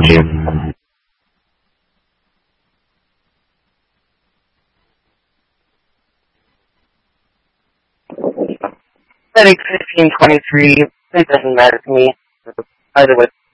Setting 1523, it doesn't matter to me. Either way.